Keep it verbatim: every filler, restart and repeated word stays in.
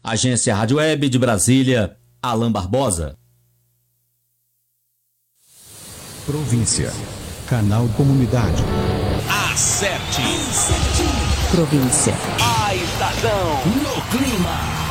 Agência Rádio Web de Brasília, Alan Barbosa. Província. Canal Comunidade. Acerte. Província. A estação no clima.